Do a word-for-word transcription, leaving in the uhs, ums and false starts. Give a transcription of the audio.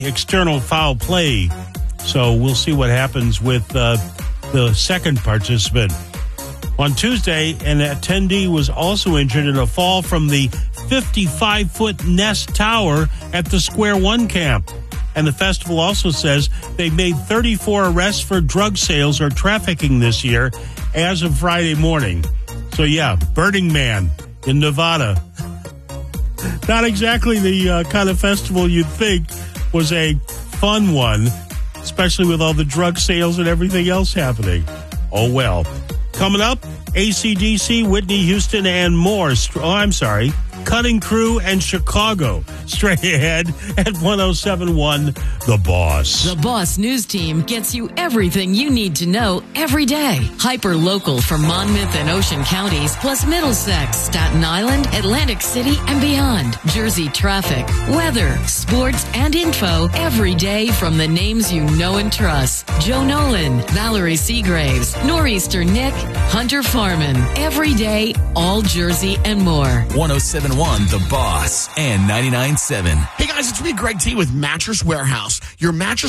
external foul play. So we'll see what happens with uh, the second participant. On Tuesday, an attendee was also injured in a fall from the fifty-five-foot Nest Tower at the Square One camp. And the festival also says they've made thirty-four arrests for drug sales or trafficking this year as of Friday morning. So, yeah, Burning Man in Nevada. Not exactly the uh, kind of festival you'd think was a fun one, especially with all the drug sales and everything else happening. Oh, well. Coming up, A C D C, Whitney Houston, and more. Oh, I'm sorry. Cutting Crew and Chicago. Straight ahead at one oh seven point one The Boss. The Boss News Team gets you everything you need to know every day. Hyper local for Monmouth and Ocean counties, plus Middlesex, Staten Island, Atlantic City, and beyond. Jersey traffic, weather, sports, and info every day from the names you know and trust. Joe Nolan, Valerie Seagraves, Nor'easter Nick, Hunter Farman. Every day, all Jersey and more. one oh seven point one The Boss and ninety-nine point seven. Hey guys, it's me, Greg T with Mattress Warehouse. Your mattress